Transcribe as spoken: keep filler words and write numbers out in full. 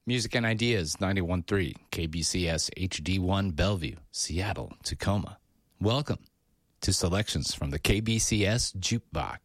Music and Ideas, ninety-one point three, K B C S H D one, Bellevue, Seattle, Tacoma. Welcome to selections from the K B C S Jukebox.